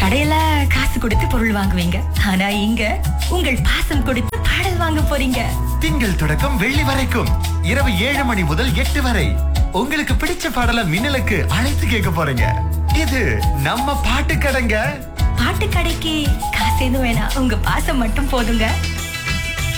கடையில காசு கொடுத்து பொருள் வாங்குவீங்க, ஆனா இங்க உங்கள் பாசம் கொடுத்து பாடல் வாங்க போறீங்க. திங்கள் தொடக்கம் வெள்ளி வரைக்கும் இரவு 7 மணி முதல் 8 வரை உங்களுக்கு பிடிச்ச பாடலை மின்னலுக்கு அழைத்து கேட்க போறீங்க. இது நம்ம பாட்டு கடைங்க. பாட்டு கடைக்கு காசு எதுவும் வேணாம், உங்க பாசம் மட்டும் போதுங்க.